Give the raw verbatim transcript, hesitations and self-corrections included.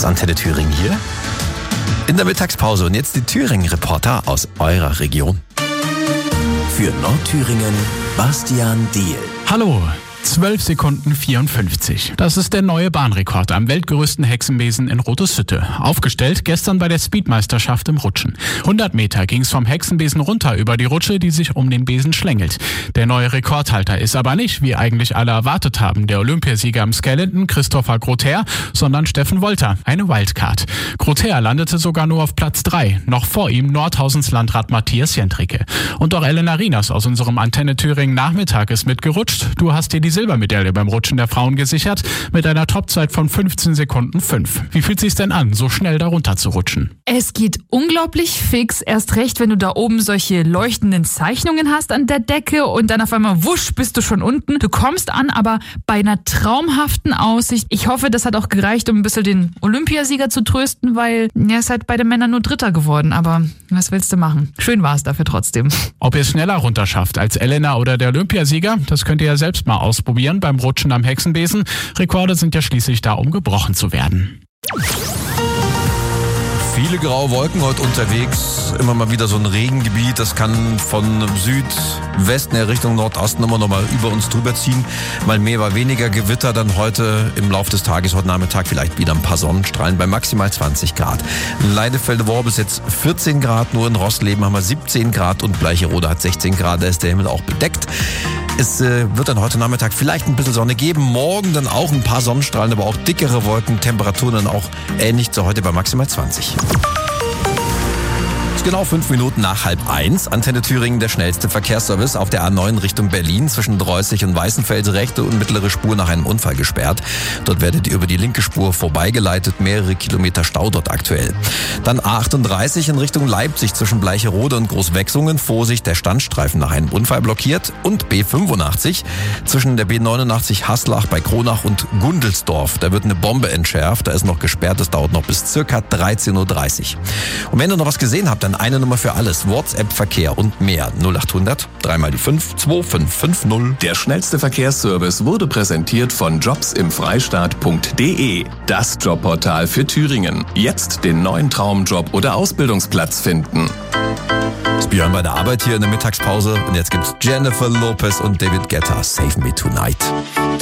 ist Antenne Thüringen hier. In der Mittagspause und jetzt die Thüringen-Reporter aus eurer Region. Für Nordthüringen, Bastian Diehl. Hallo. zwölf Sekunden vierundfünfzig. Das ist der neue Bahnrekord am weltgrößten Hexenbesen in Roteshütte. Aufgestellt gestern bei der Speedmeisterschaft im Rutschen. hundert Meter ging's vom Hexenbesen runter über die Rutsche, die sich um den Besen schlängelt. Der neue Rekordhalter ist aber nicht, wie eigentlich alle erwartet haben, der Olympiasieger im Skeleton Christopher Grother, sondern Steffen Wolter, eine Wildcard. Grother landete sogar nur auf Platz drei, noch vor ihm Nordhausens Landrat Matthias Jentricke. Und auch Elena Rinas aus unserem Antenne Thüringen Nachmittag ist mitgerutscht. Du hast dir die Silbermedaille beim Rutschen der Frauen gesichert mit einer Topzeit von fünfzehn Sekunden fünf. Wie fühlt sich's denn an, so schnell darunter zu rutschen? Es geht unglaublich fix, erst recht, wenn du da oben solche leuchtenden Zeichnungen hast an der Decke und dann auf einmal wusch bist du schon unten. Du kommst an, aber bei einer traumhaften Aussicht. Ich hoffe, das hat auch gereicht, um ein bisschen den Olympiasieger zu trösten, weil er ist halt bei den Männern nur Dritter geworden, aber was willst du machen? Schön war es dafür trotzdem. Ob ihr es schneller runterschafft als Elena oder der Olympiasieger, das könnt ihr ja selbst mal ausprobieren. Probieren beim Rutschen am Hexenbesen. Rekorde sind ja schließlich da, um gebrochen zu werden. Viele graue Wolken heute unterwegs, immer mal wieder so ein Regengebiet, das kann von Südwesten in Richtung Nordosten immer noch mal über uns drüber ziehen. Mal mehr, mal weniger Gewitter, dann heute im Laufe des Tages, heute Nachmittag vielleicht wieder ein paar Sonnenstrahlen bei maximal zwanzig Grad. In Leidefelde-Worbis jetzt vierzehn Grad, nur in Rostleben haben wir siebzehn Grad und Bleicherode hat sechzehn Grad, da ist der Himmel auch bedeckt. Es äh, wird dann heute Nachmittag vielleicht ein bisschen Sonne geben, morgen dann auch ein paar Sonnenstrahlen, aber auch dickere Wolken, Temperaturen dann auch ähnlich zu heute bei maximal zwanzig. Genau fünf Minuten nach halb eins. Antenne Thüringen, der schnellste Verkehrsservice auf der A neun Richtung Berlin zwischen Dreußig und Weißenfels, rechte und mittlere Spur nach einem Unfall gesperrt. Dort werdet ihr über die linke Spur vorbeigeleitet, mehrere Kilometer Stau dort aktuell. Dann A achtunddreißig in Richtung Leipzig zwischen Bleicherode und Großwechsungen, Vorsicht, der Standstreifen nach einem Unfall blockiert. Und B fünfundachtzig zwischen der B neunundachtzig Haslach bei Kronach und Gundelsdorf. Da wird eine Bombe entschärft, da ist noch gesperrt, das dauert noch bis circa dreizehn Uhr dreißig. Und wenn ihr noch was gesehen habt, dann eine Nummer für alles. WhatsApp-Verkehr und mehr. null achthundert, dreimal die fünf, zwei fünf fünf null. Der schnellste Verkehrsservice wurde präsentiert von jobs im freistaat punkt de. Das Jobportal für Thüringen. Jetzt den neuen Traumjob oder Ausbildungsplatz finden. Das ist Björn bei der Arbeit hier in der Mittagspause. Und jetzt gibt's Jennifer Lopez und David Guetta. Save Me Tonight.